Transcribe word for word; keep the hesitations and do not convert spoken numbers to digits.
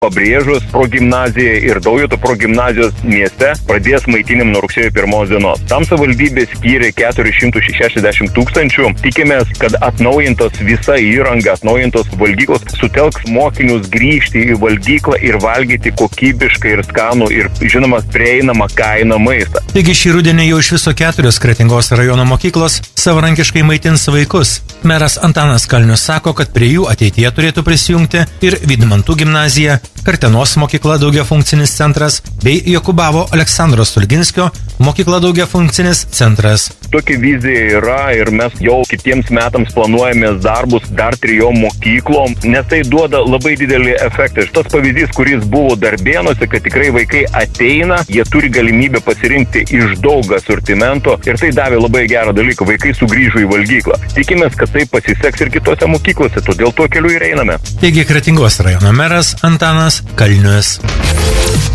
Pabrėžus progimnazija ir Daujoto progimnazijos mieste pradės maitinim nuo rugsėjo pirmos dienos. Tam savivaldybė skyrė keturis šimtus šešiasdešimt tūkstančių. Tikimės, kad atnaujintos visa įranga, atnaujintos valgyklos sutelks mokinius grįžti į valgyklą ir valgyti kokybišką ir skanų ir, žinoma, prieinamą kainą maistą. Taigi šį rudenį jau iš viso keturios Kretingos rajono mokyklos savarankiškai maitins vaikus. Meras Antanas Kalnius sako, kad prie jų ateityje turėtų prisijungti ir Vydmantų gimnazija, Kartenos mokykla daugiafunkcinis centras bei Jokubavo Aleksandro Stulginskio mokykla daugiafunkcinis centras. Tokia vizija yra ir mes jau kitiems metams planuojamės darbus dar trijom mokyklom, nes tai duoda labai didelį efektą. Šitas pavyzdys, kuris buvo Darbėnuose, kad tikrai vaikai ateina, jie turi galimybę pasirinkti iš daug asortimento ir tai davė labai gerą dalyką. Vaikai sugrįžo į valgyklą. Tikimės, kad tai pasiseks ir kitose mokyklose, todėl tuo keliu ir einame. Taigi Kretingos rajono meras Antanas Kalnius.